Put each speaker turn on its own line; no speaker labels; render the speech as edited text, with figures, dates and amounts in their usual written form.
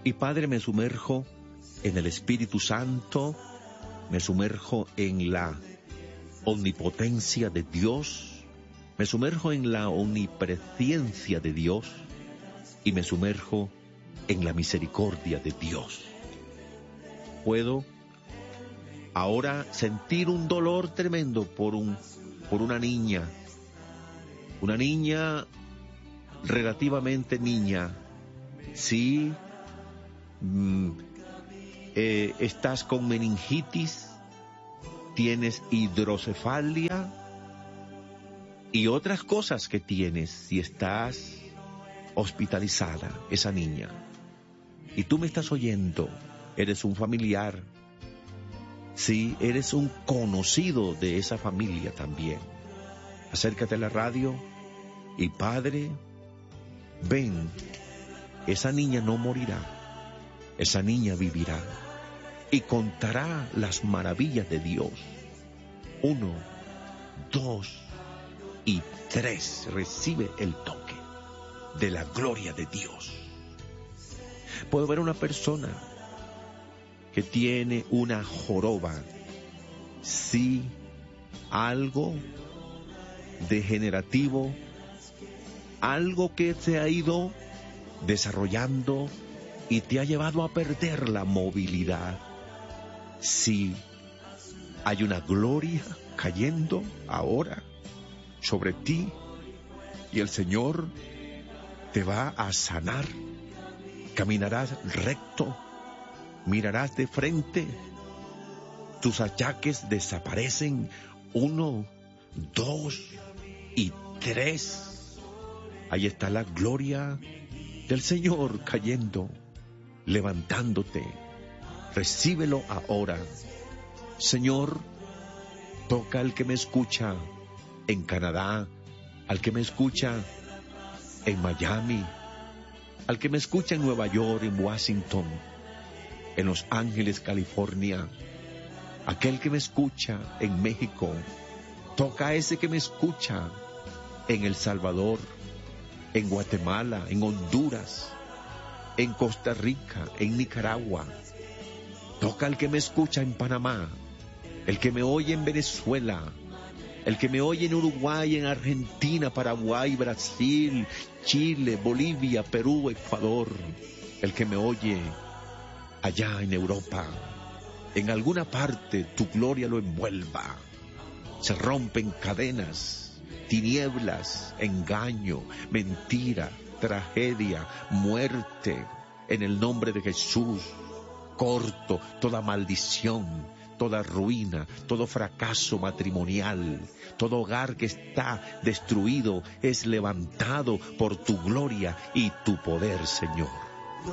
Y Padre, me sumerjo en el Espíritu Santo, me sumerjo en la omnipotencia de Dios, me sumerjo en la omnipresencia de Dios y me sumerjo en la misericordia de Dios. Puedo ahora sentir un dolor tremendo por una niña relativamente niña. Sí, estás con meningitis, tienes hidrocefalia y otras cosas que tienes si estás hospitalizada, esa niña. Y tú me estás oyendo, eres un familiar, sí, eres un conocido de esa familia también. Acércate a la radio y Padre, ven, esa niña no morirá, esa niña vivirá y contará las maravillas de Dios. 1, 2 y 3. Recibe el toque de la gloria de Dios. Puedo ver una persona que tiene una joroba, sí, algo degenerativo, algo que se ha ido desarrollando y te ha llevado a perder la movilidad. Sí, hay una gloria cayendo ahora sobre ti y el Señor te va a sanar. Caminarás recto, mirarás de frente, tus achaques desaparecen. 1, 2 y 3. Ahí está la gloria del Señor cayendo, levantándote. Recíbelo ahora. Señor, toca al que me escucha en Canadá, al que me escucha en Miami, al que me escucha en Nueva York, en Washington, en Los Ángeles, California, aquel que me escucha en México. Toca a ese que me escucha en El Salvador, en Guatemala, en Honduras, en Costa Rica, en Nicaragua. Toca al que me escucha en Panamá, el que me oye en Venezuela, el que me oye en Uruguay, en Argentina, Paraguay, Brasil, Chile, Bolivia, Perú, Ecuador, el que me oye allá en Europa. En alguna parte tu gloria lo envuelva. Se rompen cadenas, tinieblas, engaño, mentira, tragedia, muerte. En el nombre de Jesús, corto toda maldición, toda ruina, todo fracaso matrimonial, todo hogar que está destruido es levantado por tu gloria y tu poder, Señor.